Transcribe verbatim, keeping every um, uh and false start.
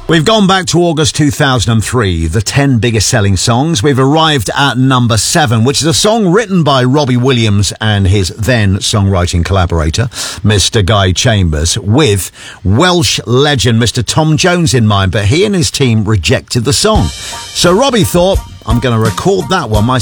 We've gone back to August two thousand three, the ten biggest selling songs. We've arrived at number seven, which is a song written by Robbie Williams and his then songwriting collaborator, Mister Guy Chambers, with Welsh legend Mister Tom Jones in mind, but he and his team rejected the song. So Robbie thought, I'm going to record that one myself.